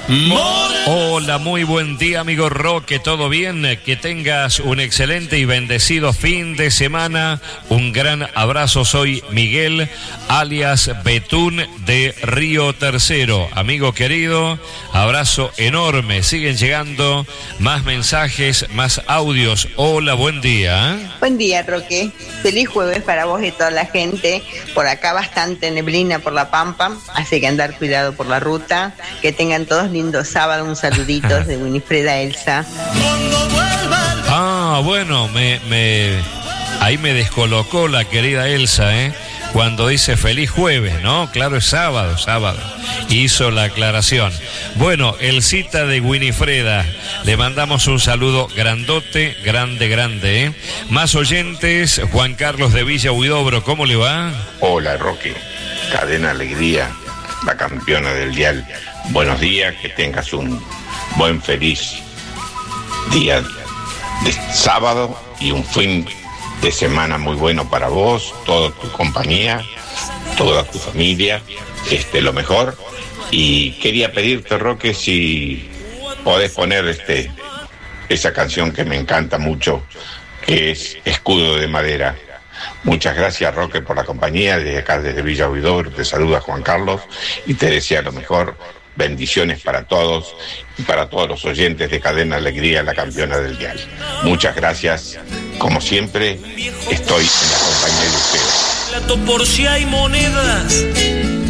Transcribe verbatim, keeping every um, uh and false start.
Hola, muy buen día, amigo Roque, ¿todo bien? Que tengas un excelente y bendecido fin de semana. Un gran abrazo, soy Miguel, alias Betún de Río Tercero. Amigo querido, abrazo enorme. Siguen llegando más mensajes, más audios. Hola, buen día. Buen día, Roque. Feliz jueves para vos y toda la gente. Por acá bastante neblina por La Pampa, así que andar cuidado por la ruta. Que tengan todos lindo sábado. Un saludito de Winifreda Elsa. Ah, bueno, me, me ahí me descolocó la querida Elsa, ¿eh? Cuando dice feliz jueves, ¿no? Claro, es sábado, sábado. Hizo la aclaración. Bueno, Elsita de Winifreda, le mandamos un saludo grandote, grande, grande, ¿eh? Más oyentes, Juan Carlos de Villa Huidobro, ¿cómo le va? Hola, Roque. Cadena Alegría, la campeona del dial. Buenos días, que tengas un buen, feliz día de sábado y un fin de semana muy bueno para vos, toda tu compañía, toda tu familia, este, lo mejor. Y quería pedirte, Roque, si podés poner este, esa canción que me encanta mucho, que es Escudo de Madera. Muchas gracias, Roque, por la compañía. Desde acá, desde Villa Huidobro, te saluda Juan Carlos y te desea lo mejor. Bendiciones para todos y para todos los oyentes de Cadena Alegría, la campeona del dial. Muchas gracias. Como siempre, estoy en la compañía de ustedes. Por si hay monedas